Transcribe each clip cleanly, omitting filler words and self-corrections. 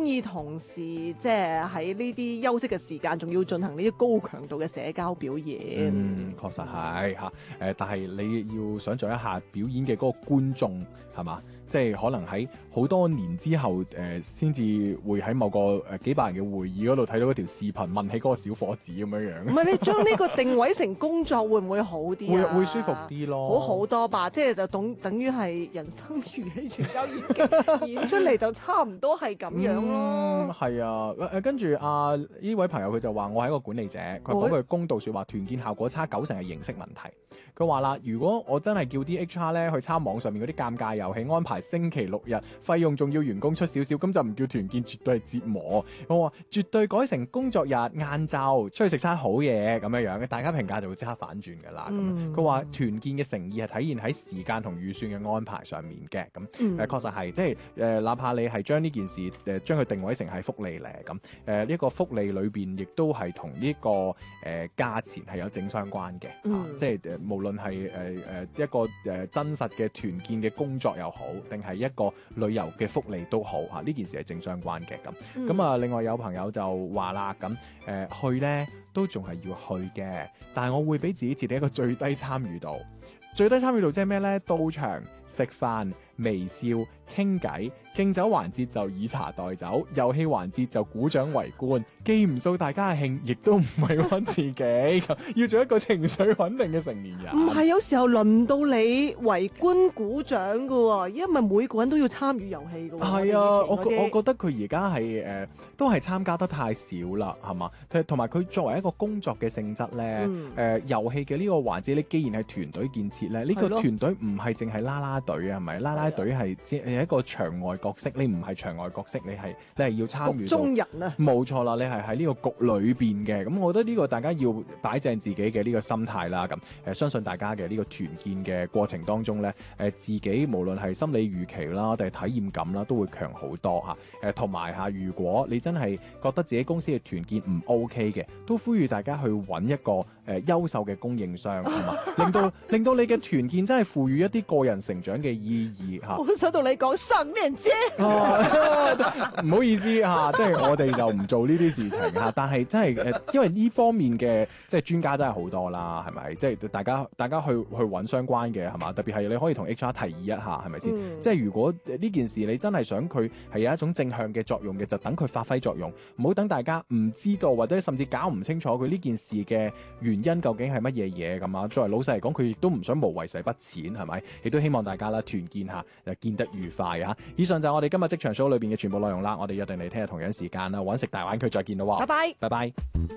以同時即係喺呢啲休息嘅時間，仲要進行呢啲高強度嘅社交表演。 確實係嚇。但係你要想像一下表演嘅嗰個觀眾係嘛？即係可能喺好多年之後，先至會喺某個幾百人嘅會議嗰度睇到嗰條視頻，問起嗰個小伙子咁樣樣。 唔係你將呢個定位成工作，會唔會好啲啊？ 會舒服啲咯， 好多吧，即係就等於係人生如戲，全靠演技演出嚟就差唔多係咁樣咯。 係啊，跟住呢位朋友佢就話：我係一個管理者，佢講句公道説話，團建效果差90%係形式問題。佢話啦，如果我真係叫啲 HR 咧去參網上面嗰啲尷尬遊戲，安排星期6日，費用仲要員工出少少，咁就唔叫團建，絕對係折磨。我話絕對改成工作日晏晝出去食餐好嘢咁樣樣，大家評價就會即刻反轉㗎啦。佢話團建嘅誠意係體現喺時間同預算嘅安排上面嘅。咁確實係，即係哪怕你係將呢件事將佢定位成係福利咧，咁呢個福利裏邊亦都係同呢個價錢係有正相關嘅。即係無論係一個真實嘅團建嘅工作又好，定係一個旅遊嘅福利都好嚇，呢件事係正相關嘅。咁另外有朋友就話啦，咁去呢都仲係要去嘅，但係我會俾自己設定一個最低參與度。最低參與度即係咩呢？到場食飯、微笑、傾偈，敬酒環節就以茶代酒，遊戲環節就鼓掌圍觀，既唔掃大家嘅興，亦都唔係屈自己，要做一個情緒穩定嘅成年人。 唔係，有時候輪到你圍觀鼓掌㗎喎，因為每個人都要參與遊戲㗎喎。 係啊，我覺得佢而家係都係參加得太少啦，係嘛？同埋佢作為一個工作嘅性質咧，遊戲嘅呢個環節，你既然係團隊建設咧，呢個團隊唔係淨係啦啦隊啊，係咪？啦啦隊係一個場外角色，你唔係場外角色，你係要參與到。局中人啊！冇錯啦，你係喺呢個局裏邊嘅。咁我覺得呢個大家要擺正自己嘅呢個心態啦。咁相信大家嘅呢個團建嘅過程當中咧，自己無論係心理預期啦，定係體驗感啦，都會強好多嚇。同埋嚇，如果你真係覺得自己公司嘅團建唔 OK 嘅，都呼籲大家去揾一個優秀嘅供應商，係嘛？令到你嘅團建真係賦予一啲個人成長嘅意義嚇。 我想同你講上面啫， 唔好意思嚇，即係我哋就唔做呢啲事情嚇。但係真係因為呢方面嘅即係專家真係好多啦，係咪？即係大家去揾相關嘅係嘛？特別係你可以同 HR 提議一下，係咪先？即係如果呢件事你真係想佢係有一種正向嘅作用嘅，就等佢發揮作用，唔好等大家唔知道或者甚至搞唔清楚佢呢件事嘅原因究竟係乜嘢嘢咁啊。作為老細嚟講，佢亦都唔想無謂使筆錢，係咪？亦都希望大家啦團建下，又見得愉快啊！以上就係我哋今日職場 show 裏邊嘅全部內容啦。我哋約定嚟聽日同樣時間啦，揾食大灣區再見啦喎！ 拜拜， 拜拜。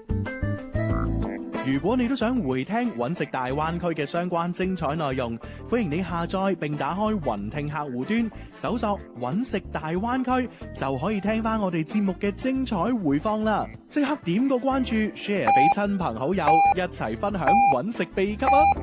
如果你都想回聽揾食大灣區嘅相關精彩內容，歡迎你下載並打開雲聽客戶端，搜索揾食大灣區，就可以聽翻我哋節目嘅精彩回放啦！即刻點個關注 ，share 俾親朋好友，一齊分享揾食秘笈啊！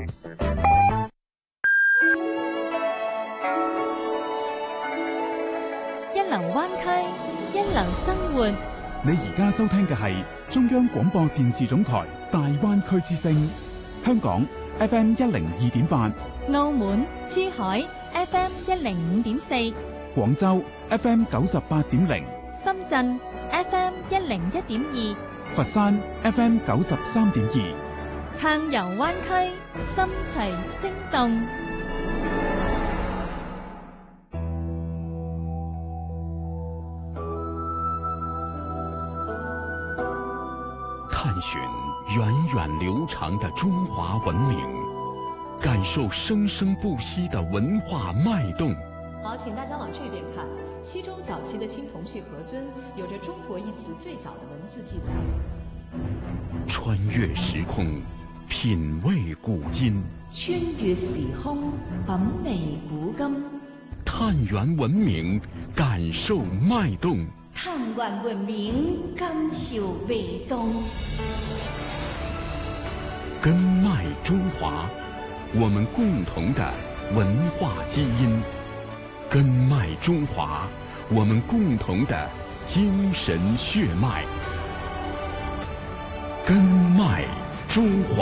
一流灣區，一流生活。 你而家收聽嘅係中央廣播電視總台大灣區之聲，香港 FM 102.8， 澳門、珠海 FM 105.4， 廣州 FM 98.0， 深圳 FM 101.2， 佛山 FM 93.2， 暢遊灣區，心隨聲動。 探寻源远流长的中华文明，感受生生不息的文化脉动。 好，请大家往这边看。西周早期的青铜器盒尊有着“中国”一词最早的文字记载。 穿越时空，品味古今。 穿越時空，品味古今。 探源文明，感受脉動。 探源文明，感受脈動。 根脈中華，我們共同的文化基因。根脈中華，我們共同的精神血脈。根脈中華。